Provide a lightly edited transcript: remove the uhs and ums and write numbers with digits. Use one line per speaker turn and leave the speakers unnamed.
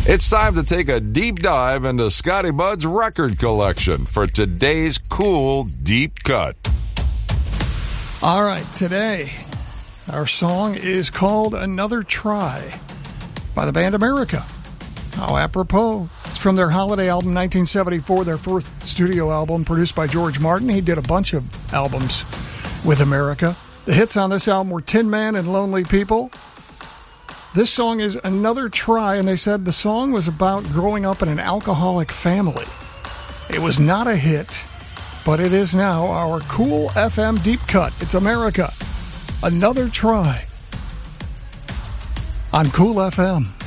It's time to take a deep dive into Scotty Bud's record collection for today's cool deep cut.
All right, today our song is called Another Try by the band America. How apropos. It's from their holiday album 1974, their first studio album produced by George Martin. He did a bunch of albums with America. The hits on this album were Tin Man and Lonely People. This song is Another Try, and they said the song was about growing up in an alcoholic family. It was not a hit, but it is now our cool FM deep cut. It's America. Another Try on Cool FM.